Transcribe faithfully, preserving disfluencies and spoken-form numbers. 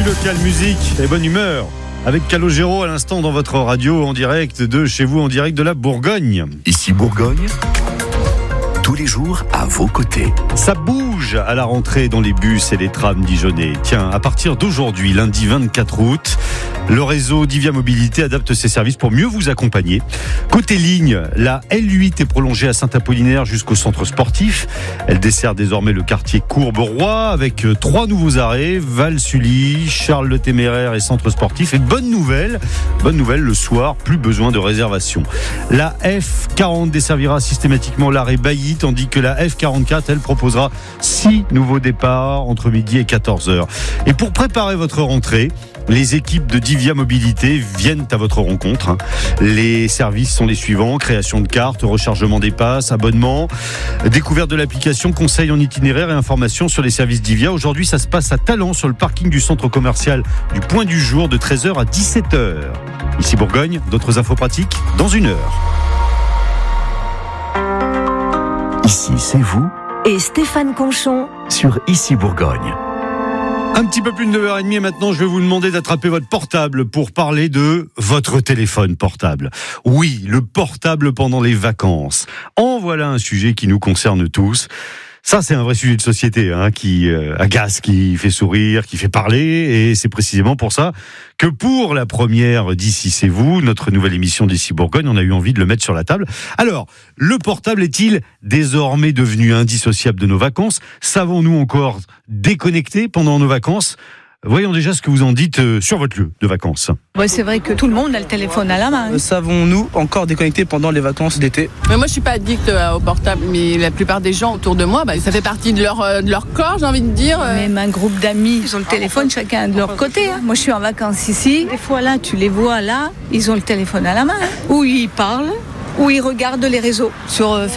local, musique et bonne humeur. Avec Calogero à l'instant dans votre radio en direct de chez vous, en direct de la Bourgogne. Ici Bourgogne, tous les jours à vos côtés. Ça bouge à la rentrée dans les bus et les trams dijonnais. Tiens, à partir d'aujourd'hui, lundi vingt-quatre août, le réseau Divia Mobilité adapte ses services pour mieux vous accompagner. Côté ligne, la L huit est prolongée à Saint-Apollinaire jusqu'au centre sportif. Elle dessert désormais le quartier Courbevoie avec trois nouveaux arrêts, Val-Sully, Charles le Téméraire et centre sportif. Et bonne nouvelle, bonne nouvelle, le soir, plus besoin de réservation. La F quarante desservira systématiquement l'arrêt Bailly, tandis que la F quarante-quatre, elle, proposera six nouveaux départs entre midi et quatorze heures. Et pour préparer votre rentrée, les équipes de Divia Mobilité viennent à votre rencontre. Les services sont les suivants: création de cartes, rechargement des passes, abonnement, découverte de l'application, conseils en itinéraire et informations sur les services Divia. Aujourd'hui, ça se passe à Talent, sur le parking du centre commercial du Point du Jour, de treize heures à dix-sept heures. Ici Bourgogne, d'autres infos pratiques dans une heure. Ici, c'est vous et Stéphane Conchon sur Ici Bourgogne. Un petit peu plus de neuf heures trente et maintenant, je vais vous demander d'attraper votre portable pour parler de votre téléphone portable. Oui, le portable pendant les vacances. En voilà un sujet qui nous concerne tous. Ça, c'est un vrai sujet de société, hein, qui euh, agace, qui fait sourire, qui fait parler, et c'est précisément pour ça que pour la première d'Ici c'est vous, notre nouvelle émission d'Ici Bourgogne, on a eu envie de le mettre sur la table. Alors, le portable est-il désormais devenu indissociable de nos vacances ? Savons-nous encore déconnecter pendant nos vacances ? Voyons déjà ce que vous en dites euh, sur votre lieu de vacances. Ouais, c'est vrai que tout le monde a le téléphone à la main. Euh, savons-nous encore déconnecter pendant les vacances d'été ? Mais moi, je suis pas addict euh, au portable, mais la plupart des gens autour de moi, bah, ça fait partie de leur, euh, de leur corps, j'ai envie de dire. Euh. Même un groupe d'amis, ils ont le téléphone chacun de leur côté. Hein. Moi, je suis en vacances ici. Des fois, là, tu les vois là, ils ont le téléphone à la main. Hein. Ou ils parlent, ou ils regardent les réseaux sur euh,